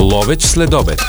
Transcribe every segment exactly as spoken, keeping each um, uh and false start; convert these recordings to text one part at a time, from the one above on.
Ловеч следобед.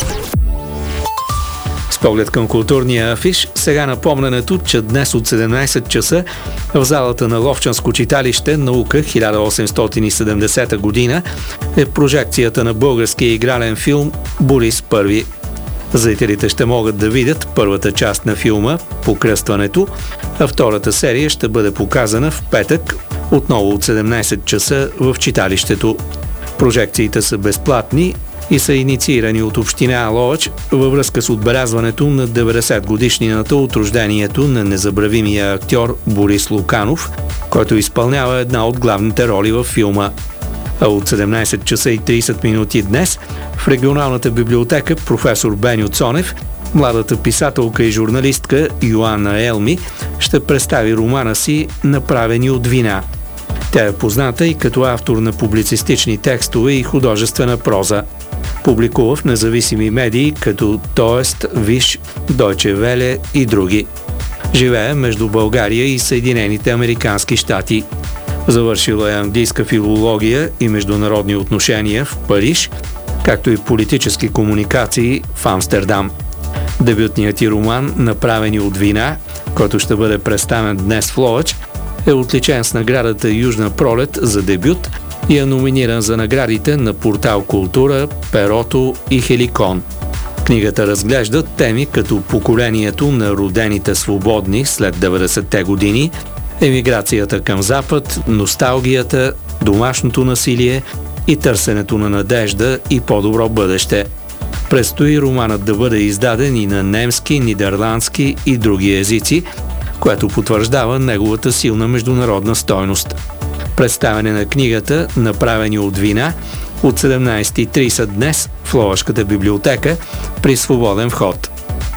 С поглед към културния афиш, сега напомненето, че днес от седемнайсет часа в залата на Ловчанско читалище Наука хиляда осемстотин и седемдесета година е прожекцията на българския игрален филм Борис Първи. Зрителите ще могат да видят първата част на филма Покръстването, а втората серия ще бъде показана в петък, отново от седемнайсет часа в читалището. Прожекциите са безплатни и са инициирани от община Ловеч във връзка с отбелязването на деветдесет годишнината от рождението на незабравимия актьор Борис Луканов, който изпълнява една от главните роли във филма. А от седемнайсет часа и трийсет минути днес в регионалната библиотека професор Беню Цонев, младата писателка и журналистка Йоанна Елми ще представи романа си «Направени от вина». Тя е позната и като автор на публицистични текстове и художествена проза. Публикува в независими медии като Тоест, Виж, Дойче Веле и други. Живее между България и Съединените американски щати. Завършила е английска филология и международни отношения в Париж, както и политически комуникации в Амстердам. Дебютният ти роман «Направени от вина», който ще бъде представен днес в Ловеч, е отличен с наградата Южна пролет за дебют и е номиниран за наградите на портал Култура, Перото и Хеликон. Книгата разглежда теми като поколението на родените свободни след деветдесетте години, емиграцията към Запад, носталгията, домашното насилие и търсенето на надежда и по-добро бъдеще. Предстои романът да бъде издаден и на немски, нидерландски и други езици, което потвърждава неговата силна международна стойност. Представяне на книгата «Направени от вина» от седемнайсет и трийсет днес в Ловешката библиотека при свободен вход.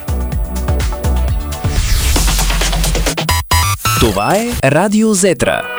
Това е Радио Зетра.